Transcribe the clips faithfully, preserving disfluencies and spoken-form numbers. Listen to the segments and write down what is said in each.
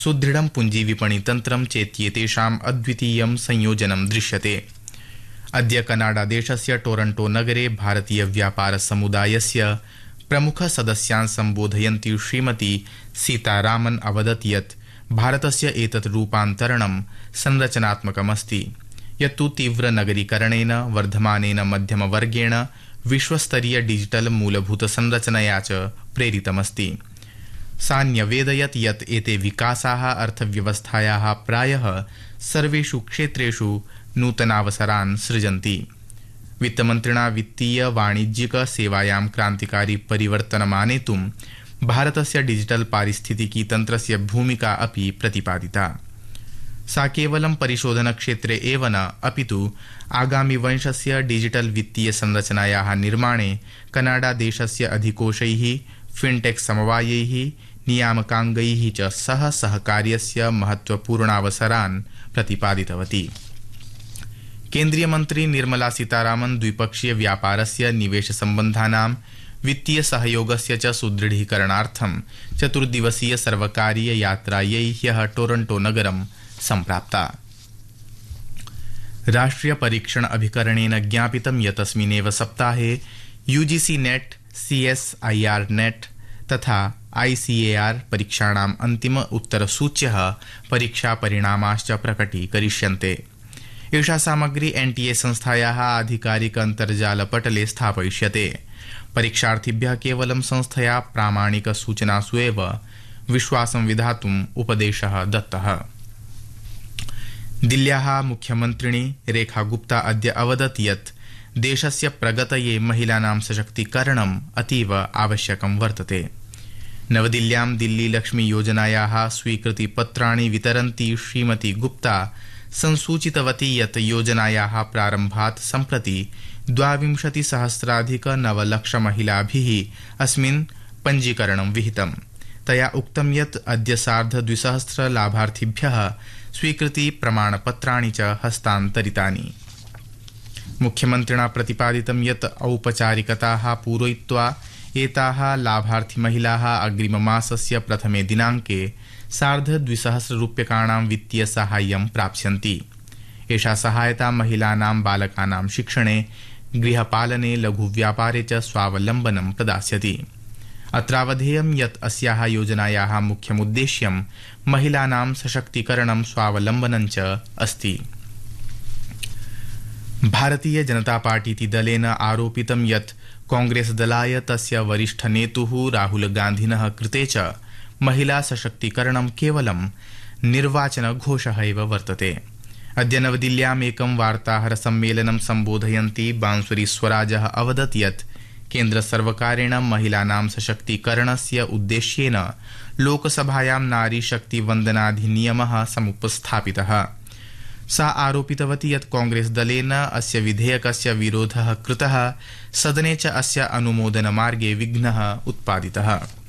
सुदृढं पुञ्जीविपणितन्त्रं चेत्येतेषाम् अद्वितीयं संयोजनं दृश्यते। अद्य कनाडादेशस्य टोरंटो नगरे भारतीय व्यापार समुदायस्य प्रमुख सदस्यान् सम्बोधयन्ती श्रीमती सीतारामन् अवदत् यत् भारतस्य एतत् रूपान्तरणं संरचनात्मकमस्ति, यत्तु तीव्र नगरीकरणेन वर्धमानेन मध्यमवर्गेण विश्वस्तरीय डिजिटल मूलभूत संरचनया च प्रेरितमस्ति। सा न्यवेदयत् यत् एते विकासाः अर्थव्यवस्थायाः प्रायः सर्वेषु क्षेत्रेषु नूतनावसरान् सृजन्ति। वित्तमन्त्रिणा वित्तीय वाणिज्यिक सेवायां क्रान्तिकारी परिवर्तनमानेतुं भारतस्य डिजिटल पारिस्थितिकी तन्त्रस्य भूमिका अपि प्रतिपादिता। सा केवलं परिशोधन क्षेत्रे एव न अपितु आगामि वंशस्य डिजिटल वित्तीय संरचनायाः निर्माणे कनाडा देशस्य अधिकोषैः फिनटेक समवायैः नियामकाङ्गैः च सह सहकार्यस्य महत्वपूर्णावसरान् प्रतिपादितवती। केन्द्रीय मन्त्री निर्मला सीतारामन् द्विपक्षीय व्यापारस्य निवेश सम्बन्धानां वित्तीय सहयोगस्य च सुदृढीकरणार्थं चतुर्दिवसीय सर्वकारीय यात्रायै ह्यः टोरंटो नगरं सम्प्राप्ता। राष्ट्रिय परीक्षण अभिकरणेन ज्ञापितं यत् अस्मिन्नेव सप्ताहे यूजीसी नेट, सीएसआईआर नेट तथा आईसीएआर परीक्षाणाम् अन्तिम उत्तरसूच्यः परीक्षा परिणामाश्च प्रकटीकरिष्यन्ते। एषा सामग्री एनटीए संस्थायाः आधिकारिक अन्तर्जालपटले स्थापयिष्यते। परीक्षार्थिभ्यः केवलं संस्थया प्रामाणिक सूचनासु एव विश्वासं विधातुम् उपदेशः दत्तः। दिल्ल्याः मुख्यमन्त्रिणी रेखा गुप्ता अद्य अवदत् यत् देशस्य प्रगतये महिलानां सशक्तीकरणम् अतीव आवश्यकं वर्तते। नवदिल्ल्यां दिल्ली लक्ष्मी योजनायाः स्वीकृतिपत्राणि वितरन्ती श्रीमती गुप्ता संसूचितवती यत् योजनायाः प्रारम्भात् सम्प्रति द्वाविंशतिसहस्राधिक नवलक्ष महिलाभिः अस्मिन् पञ्जीकरणं विहितम्। तया उक्तं यत् अद्य सार्ध द्विसहस्र लाभार्थिभ्यः स्वीकृति प्रमाणपत्राणि च हस्तान्तरितानि। मुख्यमन्त्रिणा प्रतिपादितं यत् औपचारिकताः पूरयित्वा एताः लाभार्थिमहिलाः अग्रिममासस्य प्रथमे दिनाङ्के सार्ध द्विसहस्र रूप्यकाणां वित्तीय साहाय्यं प्राप्स्यन्ति। एषा सहायता महिलानां बालकानां शिक्षणे, गृहपालने, लघुव्यापारे च स्वावलम्बनं प्रदास्यति। अत्रावधेयं यत् अस्याः योजनायाः मुख्यमुद्देश्यं महिलानां सशक्तीकरणं स्वावलम्बनं च अस्ति। भारतीय जनता पार्टीति दलेन आरोपितं यत् कांग्रेस दलाय तस्य वरिष्ठनेतुः राहुल गान्धिनः कृते च महिला सशक्तीकरणं केवलं निर्वाचनघोषः एव वर्तते। अद्य नवदिल्ल्याम् एकं वार्ताहर सम्मेलनं सम्बोधयन्ती बांसुरी स्वराजः अवदत् यत् केन्द्रसर्वकारेण महिलानां सशक्तीकरणस्य उद्देश्येन लोकसभायां नारी शक्ति वन्दनाधिनियमः समुपस्थापितः। सा आरोपितवती यत् कांग्रेस दलेन अस्य विधेयकस्य विरोधः कृतः, सदने च अस्य अनुमोदनमार्गे विघ्नः उत्पादितः।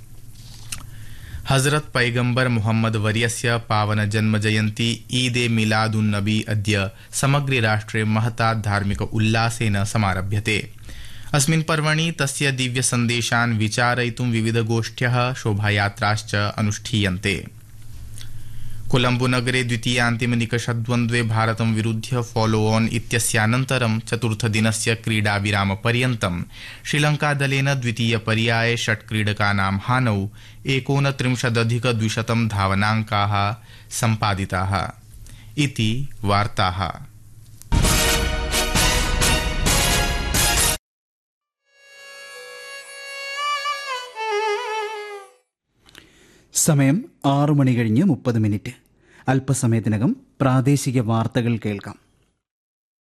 हजरत पैगम्बर मुहम्मद वर्यस्य पावन जन्मजयन्ती ईद ए मिलादुन नबी अद्य समग्रे राष्ट्रे महता धार्मिक उल्लासेन समारभ्यते। अस्मिन् पर्वणि तस्य दिव्य सन्देशान् विचारयितुं विविधगोष्ठ्यः, शोभायात्राश्च अनुष्ठीयन्ते। कोलम्बो नगरे द्वितीयान्तिमनिकषद्वन्द्वे भारतं विरुध्य फॉलो ऑन इत्यस्यानन्तरं चतुर्थदिनस्य क्रीडाविरामपर्यन्तं श्रीलङ्कादलेन द्वितीयपर्याये षट् क्रीडकानां हानौ एकोनत्रिंशदधिकद्विशतं धावनाङ्काः सम्पादिताः इति वार्ताः। സമയം ആറു മണി കഴിഞ്ഞ് മുപ്പത് മിനിറ്റ്. അല്പസമയത്തിനകം പ്രാദേശിക വാർത്തകൾ കേൾക്കാം.